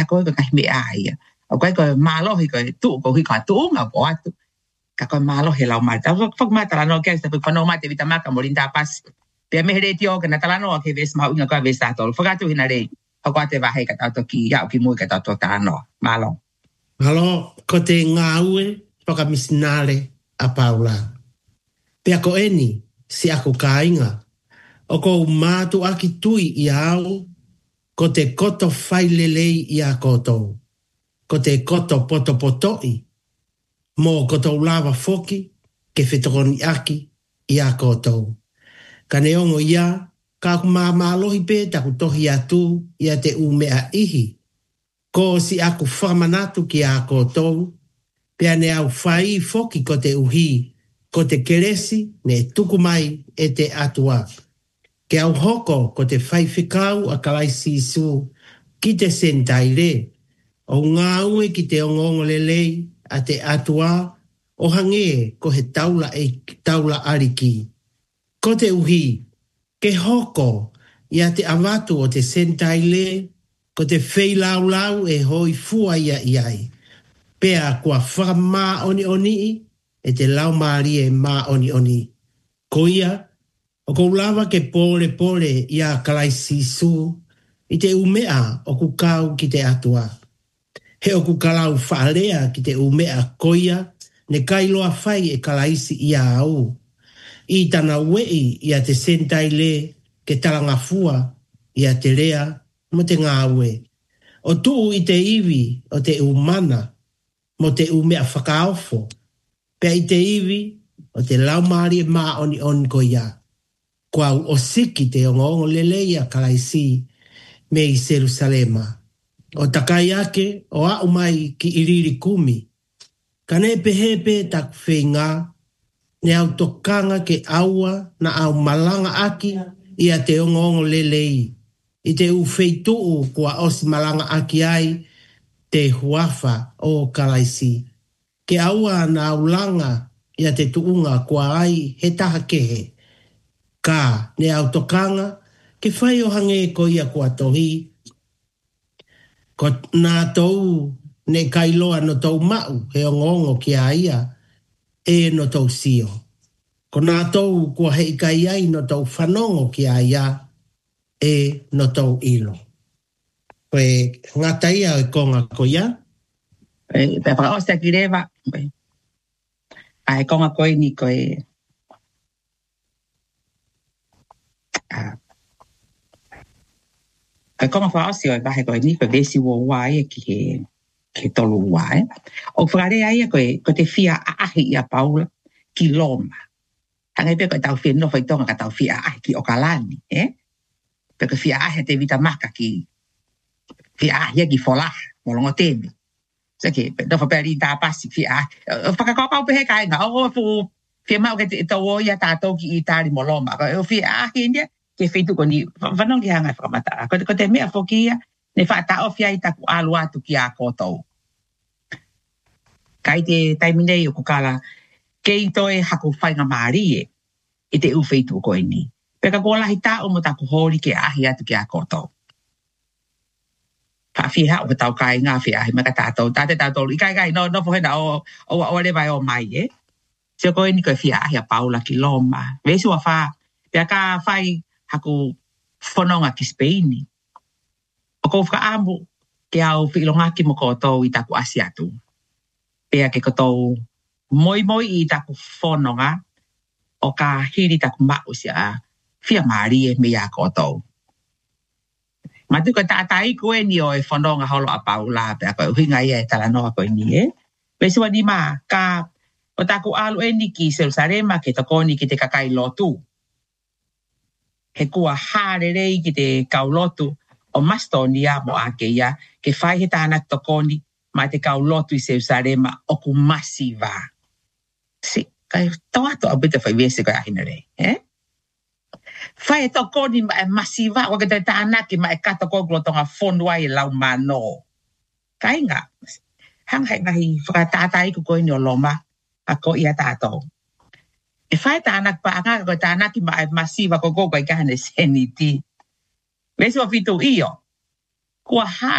ko ka me ai o ko malo hi ko tu ko hi ka tu nga ko atu ka ko malo he la ma ta fak ma ta no ke sa pa no ma te vita ma ka morinda pas pe me re tio ke na ta no ke ves ma unga ka ves ta to faka tu hina re ko te va he ka ta to ki ya ki mo ka ta to ta no malo ko te ngaue paka misinale a Paula pe ko eni si ako kainga o ko matu aki tui i au ko te koto whailelei i a kotou. Ko te koto potopotoi. Mō koto lava foki ke whetokoni aki i a kotou. Ka neongo ia, ka kumamalohi pe taku tohi atu i a te umea ihi. Ko si aku whamanatu ki a kotou, pea ne au whai foki ko te uhi, ko te keresi ne tukumai e te atua. Ke au hoko ko te whaiwhikau a kalaisi isu ki te sentaire. O ngā ue ki te ongongo lelei a te atua o hange ko he taula ariki. Ko te uhi, ke hoko i a te awatu o te sentaile, ko te wheilau e hoi fua ia iai. Pea kua whakamā oni e te lau maari e mā oni. Ko ia, o kou lava ke pole i a kalaisi su, i te umea o kukau ki te atua. He o kukalau whaalea ki te umea koia, ne kailoa whai e kalaisi i a au. I tana wei i a te sentai le ke talanga fua i a te rea mo te ngāwe. O tuu i te iwi o te umana mo te umea whakaofo. Pea i te iwi o te laumari e maa oni koia. Kua o siki te ongo lelei a kalaisi me i Jerusalema. O takai ake o au mai ki iriri kumi. Ka ne pehepe tak whenga ne au tokanga ke aua na au malanga aki i a te ongo lelei. I te ufeituu kua osi malanga aki ai te huafa o kalaisi. Ke aua na au langa i a te tuunga kua ai he taha kehe. Ka ne au tokanga ke whai o hange ko ia kua tohi. Ko nā tau ne kailoa no tau mau he ongongo ki a ia e no tau sio. Ko nā tau kua hei kai ai no tau whanongo ki a ia e no tau ilo. Koe ngata ia e konga ko ia? Pe whakaosta ki rewa. Ai konga koe ni koe. Ai konga whaosi o e wahe koe ni koe vesi wo wai ke tolu wai. O whakare ai koe te whia aahi i a Paula ki Loma. Hangai pe koe tau whia no whaitonga ka tau whia aahi ki Okalani. Pe koe whia aahi te vita maka ki whia aahi ki Folaha, molongo teme. Sake, no whaperi tā pasi whia aahi. Whakakopau pehe kai ngā o fu whia mau ke te tau o ia tātou ki i tāri mo Loma. O whia aahi ndia. Ke whaitu ko ni, whanong ki hanga whakamata. Ko te mea whokia, ne whaata ofia i taku alu atu ki a kōtou. Kai te taiminei o kukala, kei toi haku whainga maari i te u whaitu ko ni. Peka ko lahi tā o mo taku hori ke ahi atu ki a kōtou. Whawhiha o tau kai ngā whi ahi maka tātou. Tāte tātou, i kai, no whohena o rewai o mai, Sio ko ni koe whi ahi a Paula ki Loma. Vesu a wha, pia ka whai haku whanonga ki Speini. O kou whakaamu ke au whilonga ki mo koutou i taku asiatu. Pea ke koutou moi i taku whanonga o ka hiri taku mau sia whia maari e mea koutou. Matu ko tātai koe ni o e whanonga holo a Paula pea koe uhinga ia e tala noa koe ni Vesua ni ma ka o taku alu e ni ki Jerusalema ke takoni ki te kakai lotu. He kua hārerei ki te kaulotu o Mastonia mo ake ia ke whai he tāna tokoni mai te kaulotu i Jerusalema o ku masiva. Si, kai tawatu a bita whai vese kai ahina rei, Whai e tokoni mai masiva waka te tāna ki mai kato koglotonga whonua i lau mano. Kai ngā, hangai ngahi whakatātai ku koe ni o Loma a ko ia tātou. E whai tānak pa anga ko tānak i mai masiva ko ko kai kahane seniti. Vesu a fitu iyo. Kua